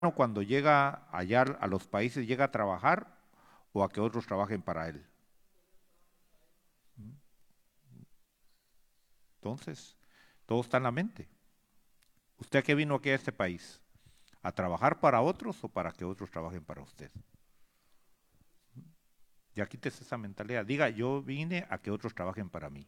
cuando llega allá a los países, llega a trabajar o a que otros trabajen para él. Entonces, todo está en la mente. ¿Usted a qué vino aquí a este país? ¿A trabajar para otros o para que otros trabajen para usted? Ya quítese esa mentalidad. Diga, yo vine a que otros trabajen para mí.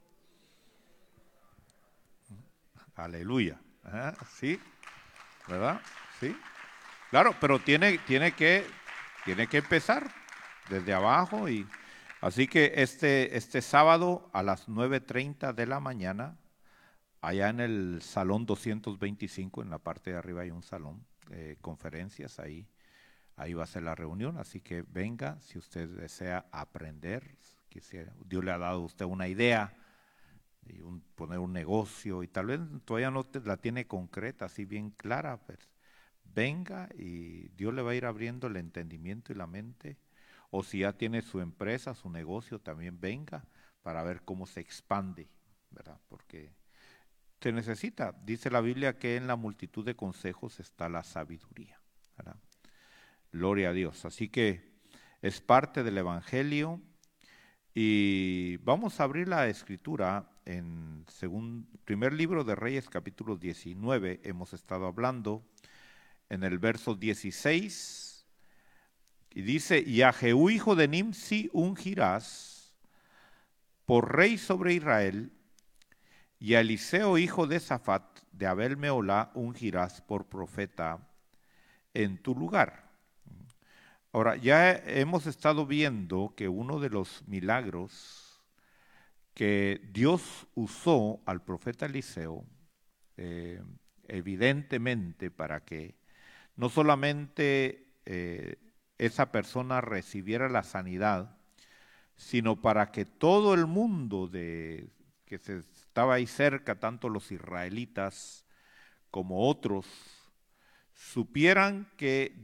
Aleluya. Ajá, sí, ¿verdad? Sí. Claro, pero tiene que empezar desde abajo y así que este sábado a las 9:30 de la mañana, allá en el salón 225, en la parte de arriba hay un salón, conferencias, ahí va a ser la reunión, así que venga si usted desea aprender, Dios le ha dado a usted una idea y poner un negocio y tal vez todavía no la tiene concreta, así bien clara, pues venga y Dios le va a ir abriendo el entendimiento y la mente. O si ya tiene su empresa, su negocio, también venga para ver cómo se expande, ¿verdad? Porque se necesita, dice la Biblia que en la multitud de consejos está la sabiduría, ¿verdad? Gloria a Dios. Así que es parte del Evangelio y vamos a abrir la escritura en primer libro de Reyes, capítulo 19. Hemos estado hablando en el verso 16 y dice, y a Jehú hijo de Nimsi ungirás por rey sobre Israel, y a Eliseo hijo de Safat de Abel Meolá ungirás por profeta en tu lugar. Ahora, ya hemos estado viendo que uno de los milagros que Dios usó al profeta Eliseo, eh, evidentemente para que no solamente esa persona recibiera la sanidad, sino para que todo el mundo que se estaba ahí cerca, tanto los israelitas como otros, supieran que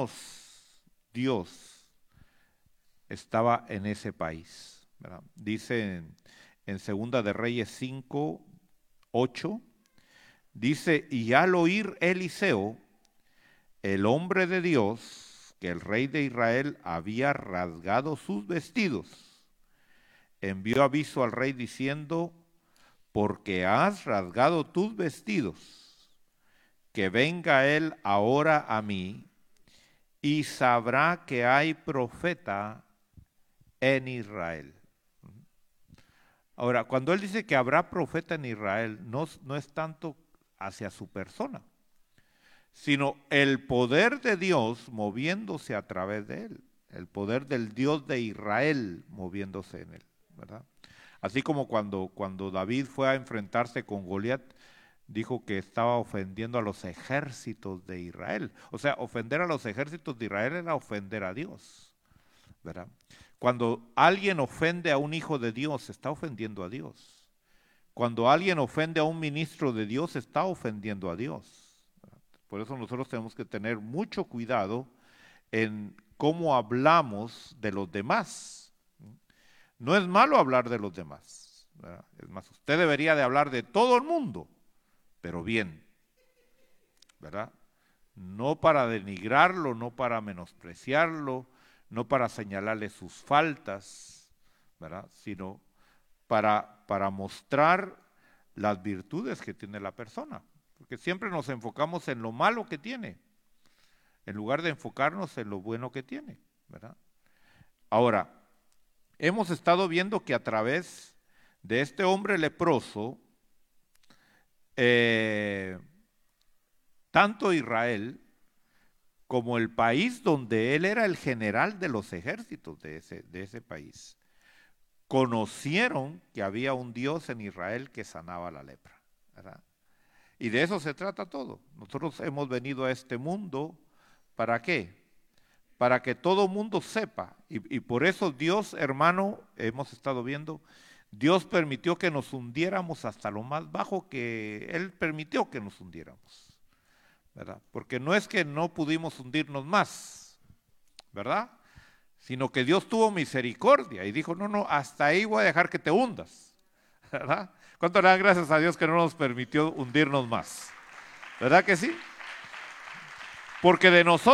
Dios estaba en ese país, ¿verdad? Dice en Segunda de Reyes 5:8, dice, y al oír Eliseo, el hombre de Dios, que el rey de Israel había rasgado sus vestidos, envió aviso al rey diciendo, porque has rasgado tus vestidos, que venga él ahora a mí y sabrá que hay profeta en Israel. Ahora, cuando él dice que habrá profeta en Israel, no es tanto hacia su persona, sino el poder de Dios moviéndose a través de él, el poder del Dios de Israel moviéndose en él, ¿verdad? Así como cuando David fue a enfrentarse con Goliat, dijo que estaba ofendiendo a los ejércitos de Israel. O sea, ofender a los ejércitos de Israel era ofender a Dios, ¿verdad? Cuando alguien ofende a un hijo de Dios, está ofendiendo a Dios. Cuando alguien ofende a un ministro de Dios, está ofendiendo a Dios. Por eso nosotros tenemos que tener mucho cuidado en cómo hablamos de los demás. No es malo hablar de los demás, ¿verdad? Es más, usted debería de hablar de todo el mundo, pero bien, ¿verdad? No para denigrarlo, no para menospreciarlo, no para señalarle sus faltas, ¿verdad? Sino para mostrar las virtudes que tiene la persona. Porque siempre nos enfocamos en lo malo que tiene, en lugar de enfocarnos en lo bueno que tiene, ¿verdad? Ahora, hemos estado viendo que a través de este hombre leproso, tanto Israel como el país donde él era el general de los ejércitos de ese país, conocieron que había un Dios en Israel que sanaba la lepra, ¿verdad? Y de eso se trata todo. Nosotros hemos venido a este mundo, ¿para qué? Para que todo mundo sepa. Y por eso Dios, hermano, hemos estado viendo, Dios permitió que nos hundiéramos hasta lo más bajo que Él permitió que nos hundiéramos, ¿verdad? Porque no es que no pudimos hundirnos más, ¿verdad? Sino que Dios tuvo misericordia y dijo, no, hasta ahí voy a dejar que te hundas, ¿verdad? ¿Cuánto le dan gracias a Dios que no nos permitió hundirnos más? ¿Verdad que sí? porque de nosotros